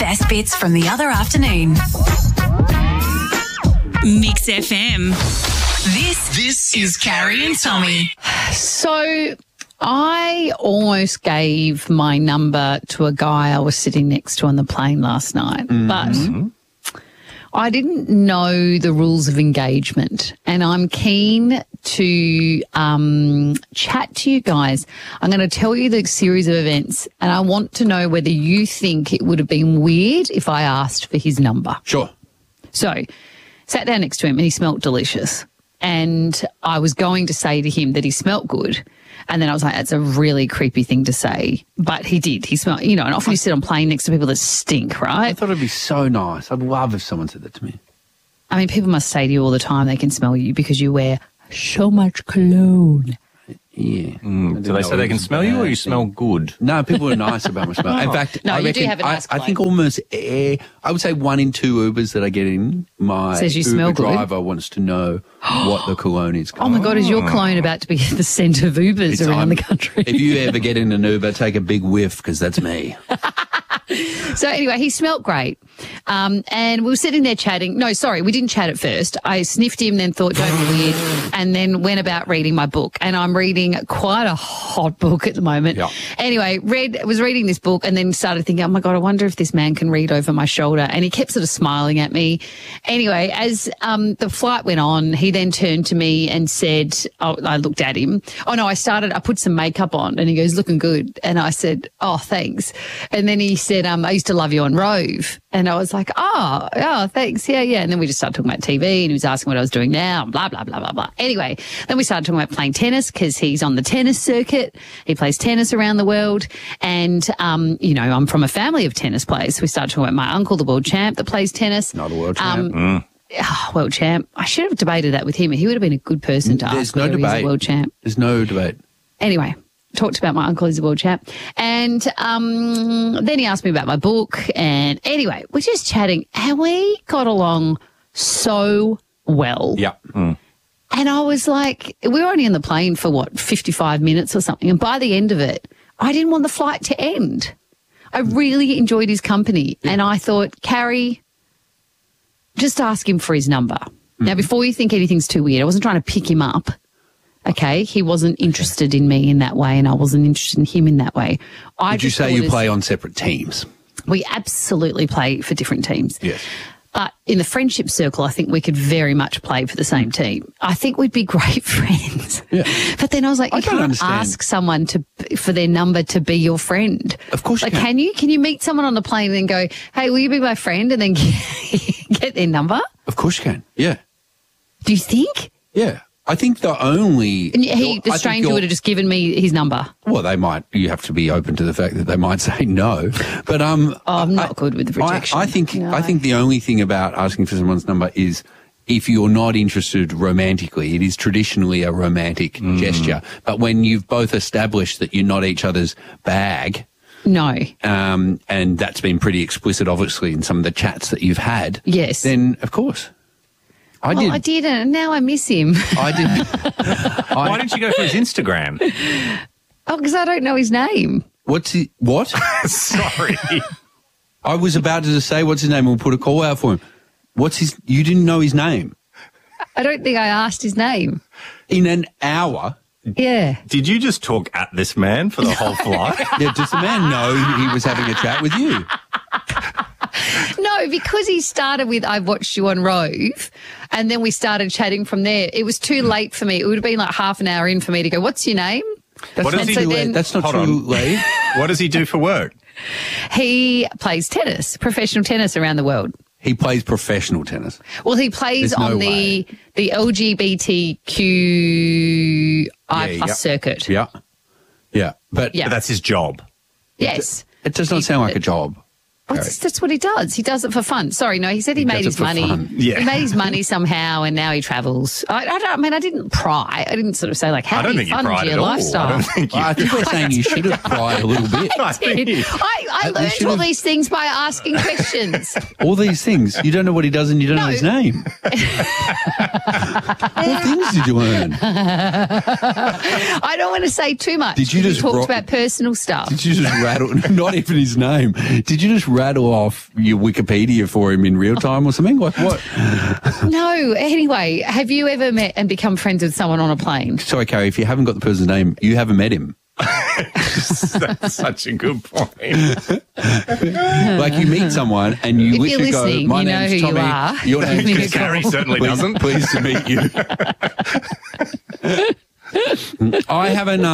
best bits from the other afternoon. Mix FM. This is Carrie and Tommy. So I almost gave my number to a guy I was sitting next to on the plane last night, but I didn't know the rules of engagement, and I'm keen to chat to you guys. I'm going to tell you the series of events, and I want to know whether you think it would have been weird if I asked for his number. Sure. So, sat down next to him and he smelt delicious. And I was going to say to him that he smelt good. And then I was like, that's a really creepy thing to say. But he did. He smelled, and often you sit on plane next to people that stink, right? I thought it'd be so nice. I'd love if someone said that to me. I mean, people must say to you all the time they can smell you because you wear so much cologne. Yeah. Do they say they can smell you or you smell good? No, people are nice about my smell. In fact, No, I you reckon, do have a nice I think almost, I would say 1 in 2 Ubers that I get in, my Says you Uber smell good. driver wants to know what the cologne is. Oh, my God, is your cologne about to be the scent of Ubers around the country? If you ever get in an Uber, take a big whiff because that's me. So anyway, he smelt great. And we were sitting there chatting. No, sorry, we didn't chat at first. I sniffed him, then thought, don't be weird, and then went about reading my book. And I'm reading quite a hot book at the moment. Yeah. Anyway, was reading this book and then started thinking, oh, my God, I wonder if this man can read over my shoulder. And he kept sort of smiling at me. Anyway, as the flight went on, he then turned to me and said, I looked at him. Oh, no, I put some makeup on. And he goes, looking good. And I said, oh, thanks. And then he said, I used to love you on Rove. And I was like, oh, thanks. Yeah. And then we just started talking about TV and he was asking what I was doing now, and blah, blah, blah, blah, blah. Anyway, then we started talking about playing tennis because he's on the tennis circuit. He plays tennis around the world. And, I'm from a family of tennis players. So we started talking about my uncle, the world champ that plays tennis. Not a world champ. World champ. I should have debated that with him. He would have been a good person to ask whether he's a world champ. There's no debate. Anyway, talked about my uncle, he's a world champ. And then he asked me about my book. And anyway, we're just chatting and we got along so well. Yeah. And I was like, we were only on the plane for 55 minutes or something. And by the end of it, I didn't want the flight to end. I really enjoyed his company. And I thought, Carrie, just ask him for his number. Now, before you think anything's too weird, I wasn't trying to pick him up. Okay, he wasn't interested in me in that way and I wasn't interested in him in that way. Did you say you play on separate teams? We absolutely play for different teams. Yes. But in the friendship circle, I think we could very much play for the same team. I think we'd be great friends. Yeah. But then I was like, you can't understand. ask someone for their number to be your friend. Of course you can you? Can you meet someone on the plane and then go, hey, will you be my friend? And then get their number? Of course you can. Yeah. Do you think? Yeah. I think the only... And the stranger would have just given me his number. Well, they might. You have to be open to the fact that they might say no. But I'm not good with rejection. I think the only thing about asking for someone's number is if you're not interested romantically, it is traditionally a romantic gesture. But when you've both established that you're not each other's bag... No. And that's been pretty explicit, obviously, in some of the chats that you've had. Yes. Then, of course... I didn't, and now I miss him. I did. Why didn't you go for his Instagram? Oh, because I don't know his name. What? Sorry. I was about to say what's his name. We'll put a call out for him. You didn't know his name? I don't think I asked his name. In an hour? Yeah. Did you just talk at this man for the whole flight? Yeah, does the man know he was having a chat with you? No, because he started with, I watched you on Rove, and then we started chatting from there. It was too late for me. It would have been like half an hour in for me to go, what's your name? That's not true, Lee. What does he do for work? He plays tennis, professional tennis around the world. He plays professional tennis. Well, he plays on the LGBTQI plus circuit. Yeah. Yeah. But that's his job. Yes. It does not sound like a job. Well, that's what he does. He does it for fun. Sorry, no, he said he made his money. Yeah. He made his money somehow and now he travels. I didn't pry. I didn't sort of say like, how do you fund your lifestyle? I think we're saying you should have pried a little bit. I learned all these things by asking questions. All these things? You don't know what he does and you don't know his name. What things did you learn? I don't want to say too much. Did you just talked about personal stuff? Did you just rattle, not even his name, did you just rattle off your Wikipedia for him in real time or something? Like what? No. Anyway, have you ever met and become friends with someone on a plane? Sorry, Carrie, if you haven't got the person's name, you haven't met him. That's such a good point. Like you meet someone and you If wish you're to go, listening, my you know name's who you Tommy. are. Your Give name's me a Chris. call. Gary certainly doesn't. Pleased to meet you. I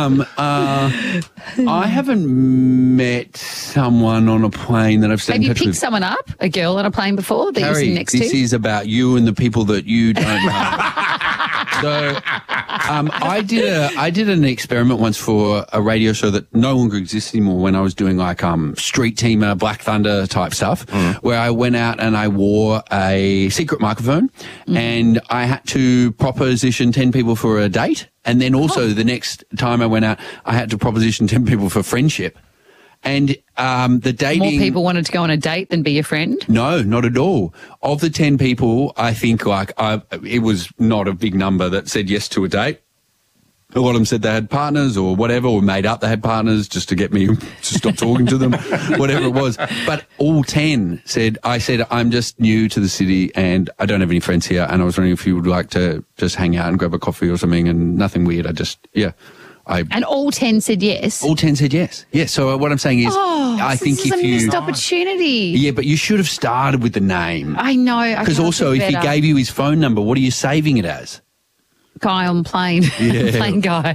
haven't met someone on a plane that I've stayed Have in you touch picked with. someone up, a girl on a plane before that you're Harry, sitting next this to? is about you and the people that you don't know. So, I did an experiment once for a radio show that no longer exists anymore when I was doing like Street Teamer, Black Thunder type stuff, where I went out and I wore a secret microphone and I had to proposition 10 people for a date. And then also the next time I went out, I had to proposition 10 people for friendship. And the dating... More people wanted to go on a date than be your friend? No, not at all. Of the 10 people, I think it was not a big number that said yes to a date. A lot of them said they had partners or whatever, or made up they had partners just to get me to stop talking to them, whatever it was. But all 10 said, I'm just new to the city and I don't have any friends here. And I was wondering if you would like to just hang out and grab a coffee or something, and nothing weird. And all 10 said yes? All 10 said yes. Yes. So what I'm saying is, I think this is if a you... missed opportunity. Yeah, but you should have started with the name. I know. Because also, if he gave you his phone number, what are you saving it as? Guy on plane. Yeah. Plane guy.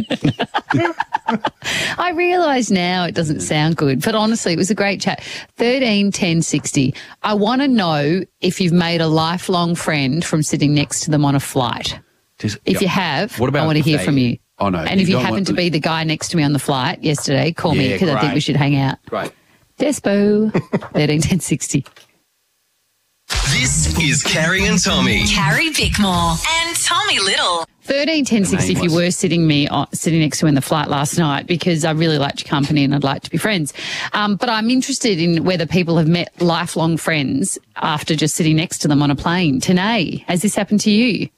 I realise now it doesn't sound good, but honestly, it was a great chat. 13 10 60. I want to know if you've made a lifelong friend from sitting next to them on a flight. If you have, What about I want to if hear they- from you. Oh, no. And if you don't happen want- to be the guy next to me on the flight yesterday, call me Yeah, because I think we great. should hang out. Right. Despo. 13 10 60. This is Carrie and Tommy. Carrie Bickmore and Tommy Little. 13 10 60 if you were sitting next to me in the flight last night, because I really liked your company and I'd like to be friends. But I'm interested in whether people have met lifelong friends after just sitting next to them on a plane. Tanae, has this happened to you?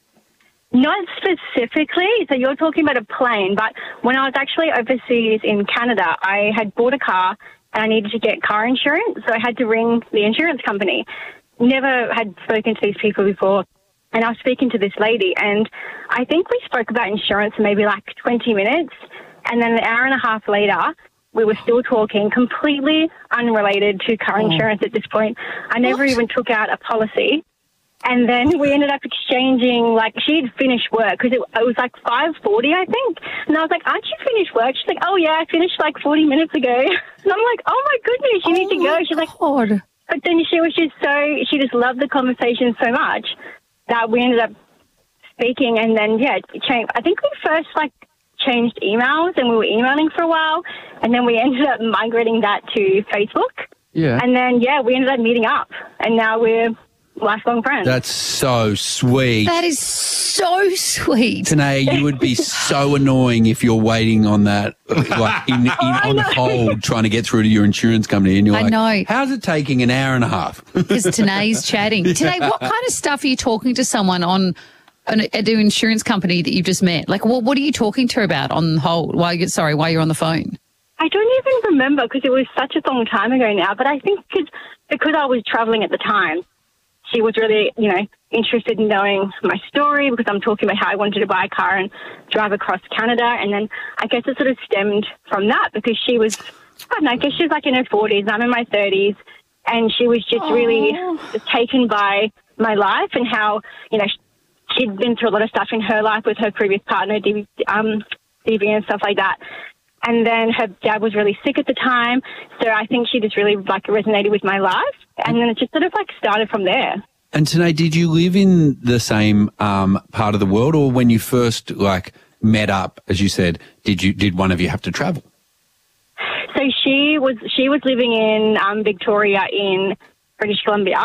Not specifically. So you're talking about a plane, but when I was actually overseas in Canada, I had bought a car and I needed to get car insurance. So I had to ring the insurance company. Never had spoken to these people before. And I was speaking to this lady, and I think we spoke about insurance for maybe like 20 minutes. And then an hour and a half later, we were still talking, completely unrelated to car insurance at this point. I never even took out a policy. And then we ended up exchanging, like, she had finished work because it was like 5:40, I think. And I was like, aren't you finished work? She's like, oh, yeah, I finished like 40 minutes ago. And I'm like, oh, my goodness, you need to go. She's like, God. but then she was just she just loved the conversation so much that we ended up speaking. And then, yeah, it changed. I think we first, like, changed emails and we were emailing for a while. And then we ended up migrating that to Facebook. Yeah. And then, yeah, we ended up meeting up. And now we're lifelong friends. That's so sweet. That is so sweet. Tanae, you would be so annoying if you're waiting on that, like on hold, trying to get through to your insurance company, and you're I like, know. how's it taking an hour and a half? Because Tanae's chatting. Tanae, what kind of stuff are you talking to someone at an insurance company that you just met? Like, what are you talking to her about on hold while you're on the phone? I don't even remember because it was such a long time ago now, but I think because I was traveling at the time, she was really, interested in knowing my story because I'm talking about how I wanted to buy a car and drive across Canada. And then I guess it sort of stemmed from that because she was, I guess she was like in her 40s and I'm in my 30s. And she was just really taken by my life and how, she'd been through a lot of stuff in her life with her previous partner, DV and stuff like that. And then her dad was really sick at the time. So I think she just really resonated with my life. And then it just sort of started from there. And Tanae, did you live in the same part of the world, or when you first met up, as you said, did one of you have to travel? So she was living in Victoria in British Columbia.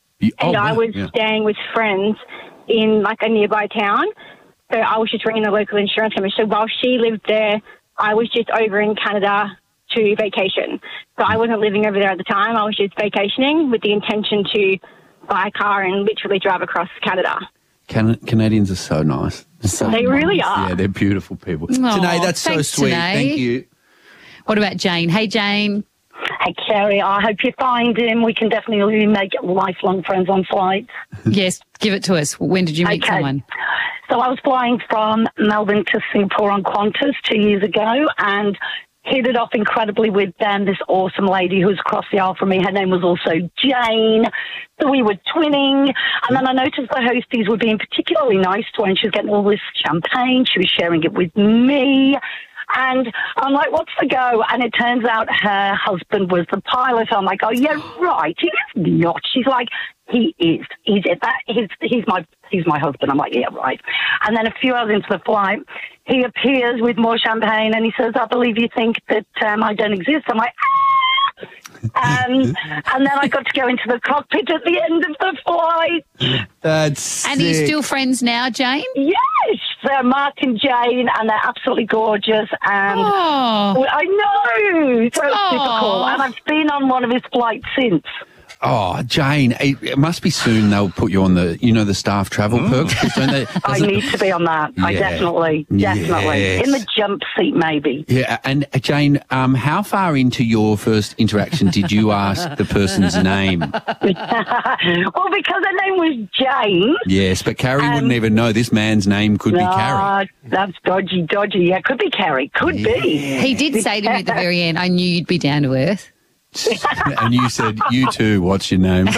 I was staying with friends in a nearby town. So I was just ringing the local insurance company. So while she lived there, I was just over in Canada to vacation. So I wasn't living over there at the time. I was just vacationing with the intention to buy a car and literally drive across Canada. Canadians are so nice. They really are. Yeah, they're beautiful people. Aw, Tanae, that's so thanks, sweet. Tanae. Thank you. What about Jane? Hey, Jane. Hey, Kerry, I hope you find him. We can definitely make lifelong friends on flights. Yes, give it to us. When did you meet someone? So I was flying from Melbourne to Singapore on Qantas 2 years ago and hit it off incredibly with this awesome lady who was across the aisle from me. Her name was also Jane. So we were twinning. And then I noticed the hosties were being particularly nice to her, and she was getting all this champagne. She was sharing it with me. And I'm like, what's the go? And it turns out her husband was the pilot. I'm like, oh, yeah, right. He is not. She's like, he is. He's my husband. I'm like, yeah, right. And then a few hours into the flight, he appears with more champagne and he says, I believe you think that I don't exist. I'm like, and then I got to go into the cockpit at the end of the flight. That's sick. And are you still friends now, Jane? Yes, they're Mark and Jane, and they're absolutely gorgeous. And I know, so super cool. And I've been on one of his flights since. Oh, Jane, it must be soon they'll put you on the staff travel perks. Don't they? I need to be on that. Yeah. I definitely. Yes. In the jump seat, maybe. Yeah, and Jane, how far into your first interaction did you ask the person's name? Well, because her name was Jane. Yes, but Carrie wouldn't even know this man's name could be Carrie. That's dodgy. Yeah, could be Carrie. Could be. He did say to me at the very end, I knew you'd be down to earth. And you said, you too, what's your name?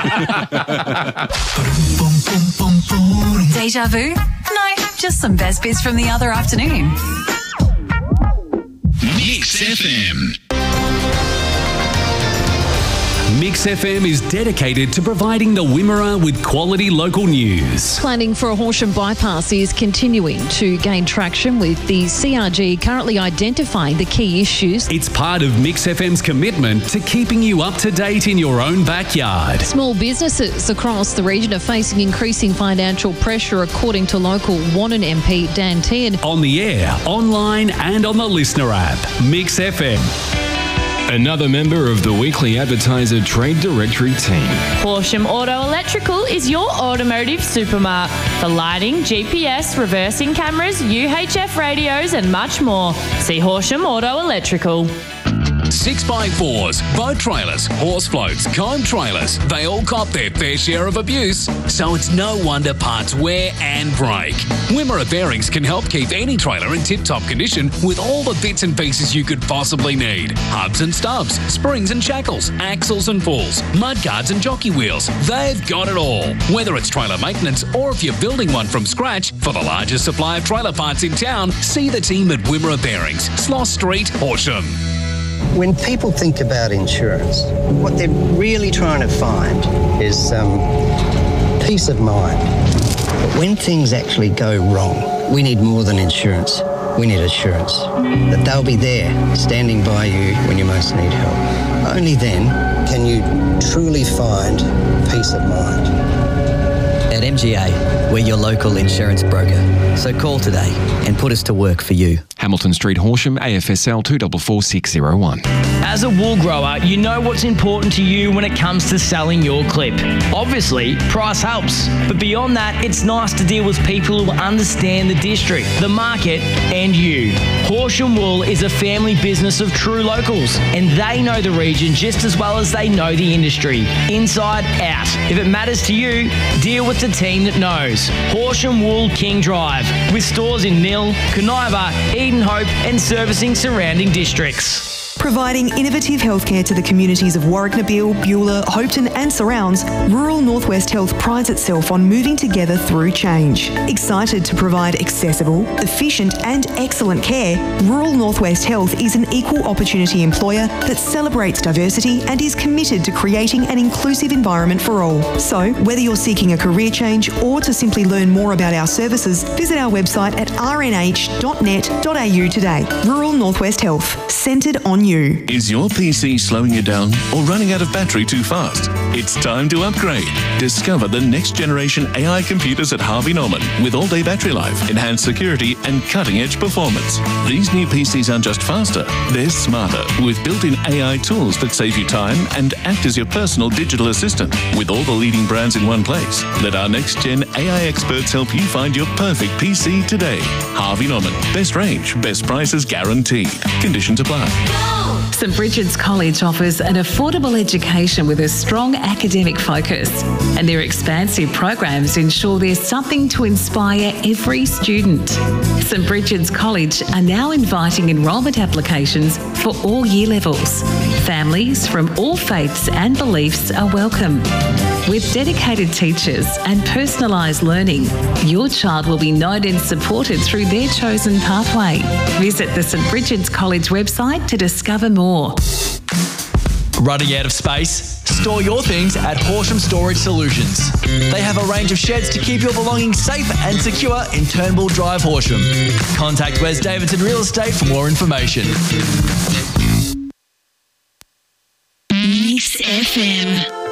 Deja vu? No, just some best bits from the other afternoon. Mix FM. Mix FM is dedicated to providing the Wimmera with quality local news. Planning for a Horsham bypass is continuing to gain traction, with the CRG currently identifying the key issues. It's part of Mix FM's commitment to keeping you up to date in your own backyard. Small businesses across the region are facing increasing financial pressure, according to local Wannon MP Dan Ted. On the air, online and on the listener app. Mix FM. Another member of the Weekly Advertiser Trade Directory team. Horsham Auto Electrical is your automotive supermart for lighting, GPS, reversing cameras, UHF radios and much more. See Horsham Auto Electrical. 6x4s, boat trailers, horse floats, comb trailers, they all cop their fair share of abuse. So it's no wonder parts wear and break. Wimmera Bearings can help keep any trailer in tip-top condition with all the bits and pieces you could possibly need. Hubs and stubs, springs and shackles, axles and pulls, mudguards and jockey wheels. They've got it all. Whether it's trailer maintenance or if you're building one from scratch, for the largest supply of trailer parts in town, see the team at Wimmera Bearings, Sloss Street, Horsham. When people think about insurance, what they're really trying to find is peace of mind. But when things actually go wrong, we need more than insurance. We need assurance that they'll be there, standing by you when you most need help. Only then can you truly find peace of mind. At MGA, we're your local insurance broker. So call today and put us to work for you. Hamilton Street, Horsham, AFSL 244601. As a wool grower, you know what's important to you when it comes to selling your clip. Obviously, price helps. But beyond that, it's nice to deal with people who understand the district, the market, and you. Horsham Wool is a family business of true locals, and they know the region just as well as they know the industry, inside out. If it matters to you, deal with the team that knows. Horsham Wool King Drive, with stores in Mill, Coniva, Eden Hope, and servicing surrounding districts. Providing innovative healthcare to the communities of Warwick-Nabil, Beulah, Hopetoun and surrounds, Rural Northwest Health prides itself on moving together through change. Excited to provide accessible, efficient and excellent care, Rural Northwest Health is an equal opportunity employer that celebrates diversity and is committed to creating an inclusive environment for all. So, whether you're seeking a career change or to simply learn more about our services, visit our website at rnh.net.au today. Rural Northwest Health, centred on you. Is your PC slowing you down or running out of battery too fast? It's time to upgrade. Discover the next generation AI computers at Harvey Norman with all-day battery life, enhanced security and cutting-edge performance. These new PCs aren't just faster, they're smarter with built-in AI tools that save you time and act as your personal digital assistant with all the leading brands in one place. Let our next-gen AI experts help you find your perfect PC today. Harvey Norman. Best range, best prices guaranteed. Conditions apply. St Bridget's College offers an affordable education with a strong academic focus, and their expansive programs ensure there's something to inspire every student. St Bridget's College are now inviting enrolment applications for all year levels. Families from all faiths and beliefs are welcome. With dedicated teachers and personalised learning, your child will be known and supported through their chosen pathway. Visit the St Bridget's College website to discover more. Running out of space? Store your things at Horsham Storage Solutions. They have a range of sheds to keep your belongings safe and secure in Turnbull Drive, Horsham. Contact Wes Davidson Real Estate for more information. Mix FM.